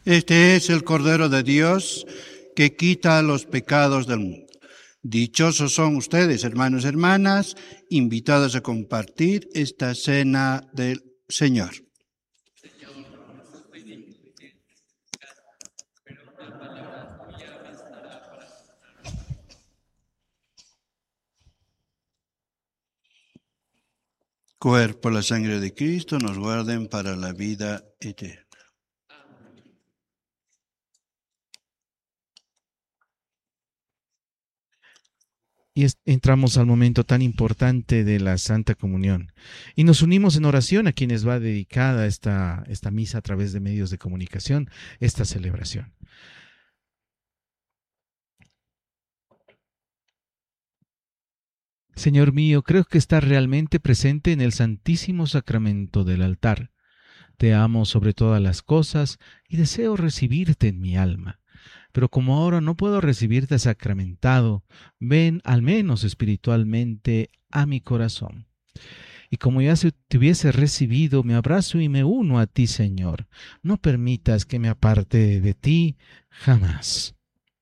Este es el Cordero de Dios que quita los pecados del mundo. Dichosos son ustedes, hermanos y hermanas, invitados a compartir esta cena del Señor. Cuerpo, la sangre de Cristo nos guarden para la vida eterna. Y entramos al momento tan importante de la Santa Comunión. Y nos unimos en oración a quienes va dedicada esta misa a través de medios de comunicación, esta celebración. Señor mío, creo que estás realmente presente en el Santísimo Sacramento del altar. Te amo sobre todas las cosas y deseo recibirte en mi alma. Pero como ahora no puedo recibirte sacramentado, ven al menos espiritualmente a mi corazón. Y como ya se te hubiese recibido, me abrazo y me uno a ti, Señor. No permitas que me aparte de ti jamás.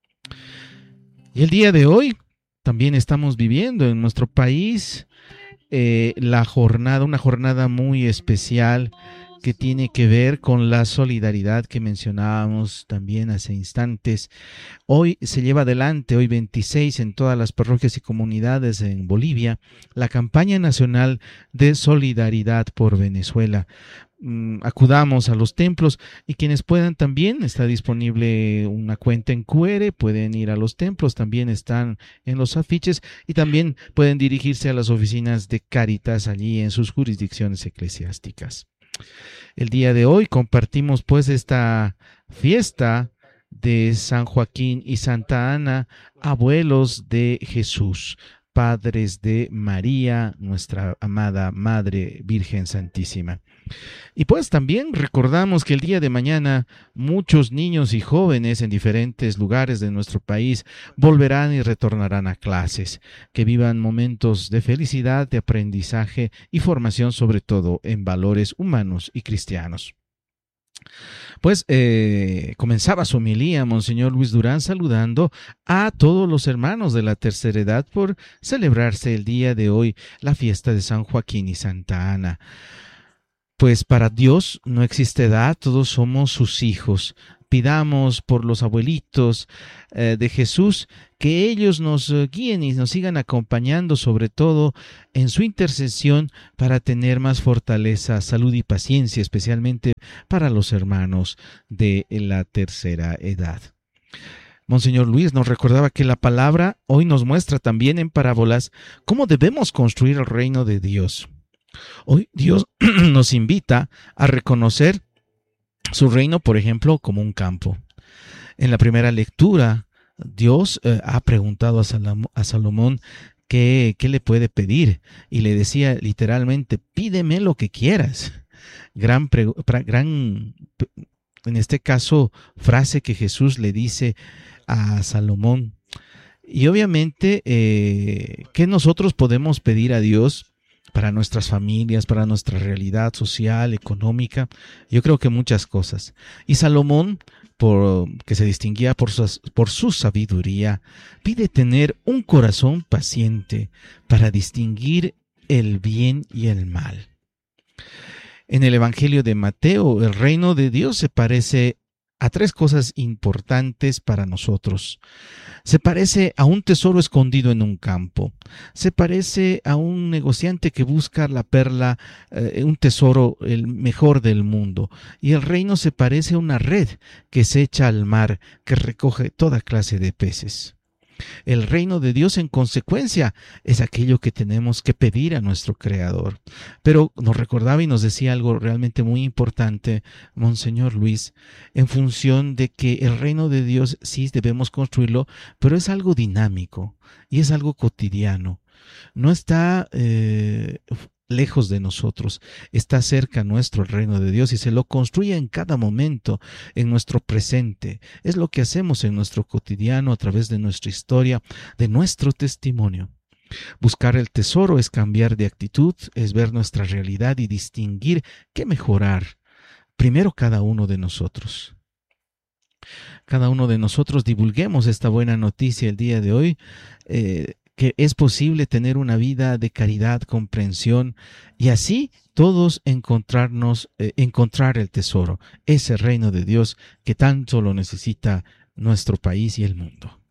Y el día de hoy también estamos viviendo en nuestro país una jornada muy especial que tiene que ver con la solidaridad que mencionábamos también hace instantes. Hoy se lleva adelante, hoy 26, en todas las parroquias y comunidades en Bolivia, la campaña nacional de solidaridad por Venezuela. Acudamos a los templos y quienes puedan también, está disponible una cuenta en QR, pueden ir a los templos, también están en los afiches y también pueden dirigirse a las oficinas de Cáritas allí en sus jurisdicciones eclesiásticas. El día de hoy compartimos pues esta fiesta de San Joaquín y Santa Ana, abuelos de Jesús, padres de María, nuestra amada Madre Virgen Santísima. Y pues también recordamos que el día de mañana muchos niños y jóvenes en diferentes lugares de nuestro país volverán y retornarán a clases, que vivan momentos de felicidad, de aprendizaje y formación sobre todo en valores humanos y cristianos. Pues comenzaba su homilía Monseñor Luis Durán saludando a todos los hermanos de la tercera edad por celebrarse el día de hoy la fiesta de San Joaquín y Santa Ana. Pues para Dios no existe edad, todos somos sus hijos. Pidamos por los abuelitos de Jesús que ellos nos guíen y nos sigan acompañando, sobre todo en su intercesión para tener más fortaleza, salud y paciencia, especialmente para los hermanos de la tercera edad. Monseñor Luis nos recordaba que la palabra hoy nos muestra también en parábolas cómo debemos construir el reino de Dios. Hoy Dios nos invita a reconocer su reino, por ejemplo, como un campo. En la primera lectura, Dios ha preguntado a Salomón qué le puede pedir y le decía literalmente, pídeme lo que quieras. Gran, en este caso, frase que Jesús le dice a Salomón. Y obviamente, ¿qué nosotros podemos pedir a Dios para nuestras familias, para nuestra realidad social, económica? Yo creo que muchas cosas. Y Salomón, que se distinguía por su sabiduría, pide tener un corazón paciente para distinguir el bien y el mal. En el Evangelio de Mateo, el reino de Dios se parece a tres cosas importantes para nosotros. Se parece a un tesoro escondido en un campo. Se parece a un negociante que busca la perla, un tesoro, el mejor del mundo. Y el reino se parece a una red que se echa al mar, que recoge toda clase de peces. El reino de Dios, en consecuencia, es aquello que tenemos que pedir a nuestro Creador. Pero nos recordaba y nos decía algo realmente muy importante, Monseñor Luis, en función de que el reino de Dios sí debemos construirlo, pero es algo dinámico y es algo cotidiano. No está lejos de nosotros, está cerca nuestro el reino de Dios y se lo construye en cada momento, en nuestro presente. Es lo que hacemos en nuestro cotidiano a través de nuestra historia, de nuestro testimonio. Buscar el tesoro es cambiar de actitud, es ver nuestra realidad y distinguir qué mejorar. Primero cada uno de nosotros. Cada uno de nosotros divulguemos esta buena noticia el día de hoy, que es posible tener una vida de caridad, comprensión y así todos encontrar el tesoro, ese reino de Dios que tanto lo necesita nuestro país y el mundo.